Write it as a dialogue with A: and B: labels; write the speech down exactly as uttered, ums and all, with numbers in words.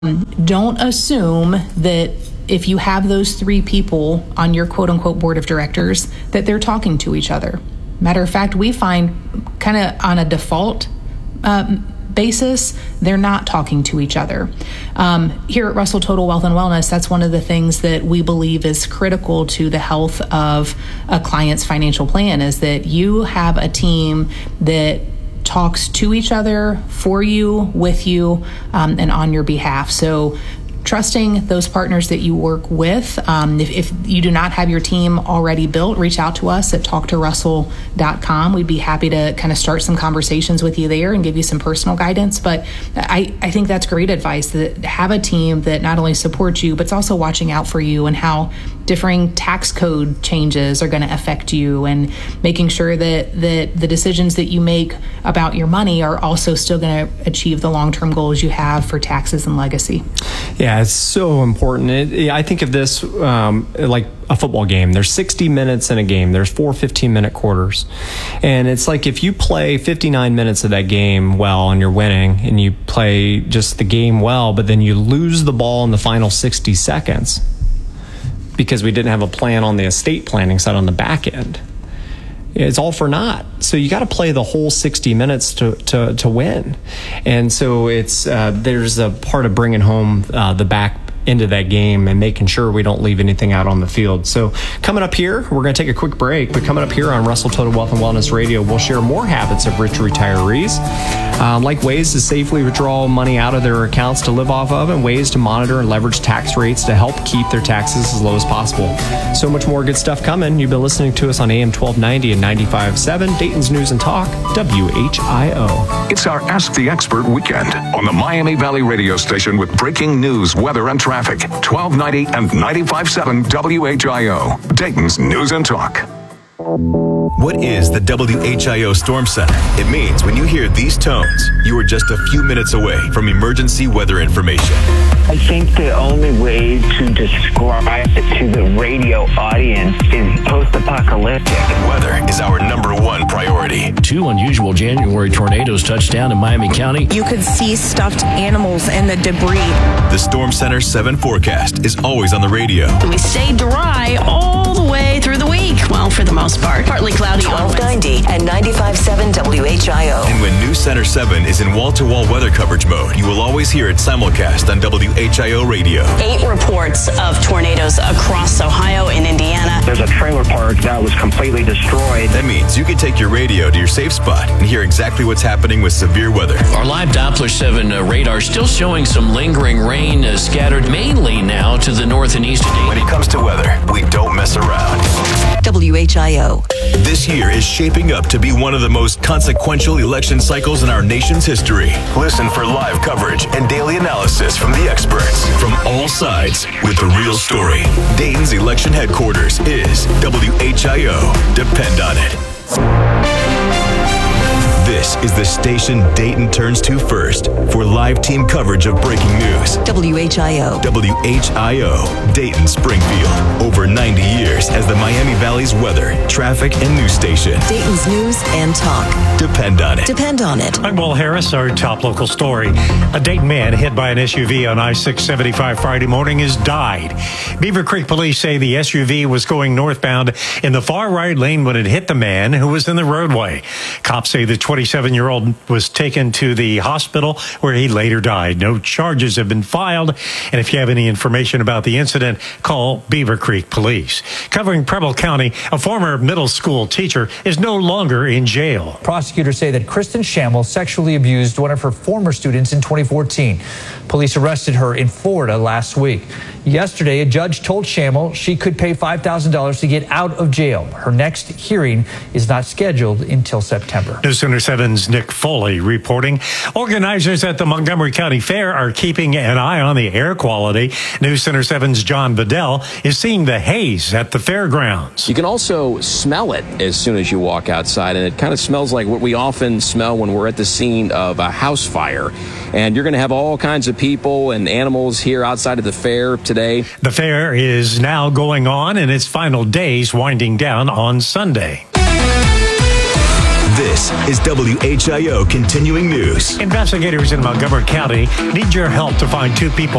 A: Don't assume that if you have those three people on your quote-unquote board of directors, that they're talking to each other. Matter of fact, we find kind of on a default um, basis, they're not talking to each other. Um, here at Russell Total Wealth and Wellness, that's one of the things that we believe is critical to the health of a client's financial plan, is that you have a team that talks to each other, for you, with you, um, and on your behalf. So trusting those partners that you work with. Um, if, if you do not have your team already built, reach out to us at talk to russell dot com. We'd be happy to kind of start some conversations with you there and give you some personal guidance. But I, I think that's great advice, that have a team that not only supports you, but it's also watching out for you and how differing tax code changes are going to affect you, and making sure that, that the decisions that you make about your money are also still going to achieve the long-term goals you have for taxes and legacy.
B: Yeah, it's so important. It, I think of this um, like a football game. There's sixty minutes in a game. There's four fifteen-minute quarters. And it's like if you play fifty-nine minutes of that game well and you're winning, and you play just the game well, but then you lose the ball in the final sixty seconds because we didn't have a plan on the estate planning side on the back end, it's all for naught. So you got to play the whole sixty minutes to, to, to win. And so it's uh, there's a part of bringing home uh, the back into that game and making sure we don't leave anything out on the field. So coming up here, we're going to take a quick break, but coming up here on Russell Total Wealth and Wellness Radio, we'll share more habits of rich retirees, um, like ways to safely withdraw money out of their accounts to live off of, and ways to monitor and leverage tax rates to help keep their taxes as low as possible. So much more good stuff coming. You've been listening to us on A M twelve ninety and ninety-five point seven, Dayton's News and Talk, W H I O.
C: It's our Ask the Expert weekend on the Miami Valley radio station with breaking news, weather, and traffic. twelve ninety and ninety-five point seven W H I O, Dayton's News and Talk.
D: What is the W H I O Storm Center? It means when you hear these tones, you are just a few minutes away from emergency weather information.
E: I think the only way to describe it to the radio audience is post-apocalyptic.
D: Weather is our number one priority.
F: Two unusual January tornadoes touched down in Miami County.
G: You could see stuffed animals and the debris.
D: The Storm Center seven forecast is always on the radio.
H: We stay dry all the way through the week. Well, for the most part. Partly cloudy on
I: twelve ninety and ninety-five point seven W H I O.
D: And when News Center seven is in wall-to-wall weather coverage mode, you will always hear it simulcast on W H I O radio.
H: Eight reports of tornadoes across Ohio and Indiana.
E: There's a trailer park that was completely destroyed.
D: That means you can take your radio to your safe spot and hear exactly what's happening with severe weather.
F: Our live Doppler seven uh, radar still showing some lingering rain uh, scattered mainly now to the north and east of Dayton.
D: When it comes to weather, we don't mess around.
I: W H I O.
D: This year is shaping up to be one of the most consequential election cycles in our nation's history. Listen for live coverage and daily analysis from the experts from all sides with the real story. Dayton's election headquarters is W H I O. Depend on it. This is the station Dayton turns to first for live team coverage of breaking news.
I: W H I O.
D: W H I O, Dayton Springfield. Over ninety years as the Miami Valley's weather, traffic, and news station.
I: Dayton's News and Talk.
D: Depend on it.
I: Depend on it.
J: I'm Will Harris, our top local story. A Dayton man hit by an S U V on I six seventy-five Friday morning has died. Beaver Creek police say the S U V was going northbound in the far right lane when it hit the man who was in the roadway. Cops say the twenty-seven-year-old was taken to the hospital where he later died. No charges have been filed. And if you have any information about the incident, call Beaver Creek Police. Covering Preble County, a former middle school teacher is no longer in jail.
K: Prosecutors say that Kristen Schammel sexually abused one of her former students in twenty fourteen. Police arrested her in Florida last week. Yesterday, a judge told Schammel she could pay five thousand dollars to get out of jail. Her next hearing is not scheduled until September.
J: News Center seven's Nick Foley reporting. Organizers at the Montgomery County Fair are keeping an eye on the air quality. News Center seven's John Bedell is seeing the haze at the fairgrounds.
L: You can also smell it as soon as you walk outside, and it kind of smells like what we often smell when we're at the scene of a house fire. And you're going to have all kinds of people and animals here outside of the fair today.
J: The fair is now going on in its final days, winding down on Sunday.
D: This is W H I O Continuing News.
J: Investigators in Montgomery County need your help to find two people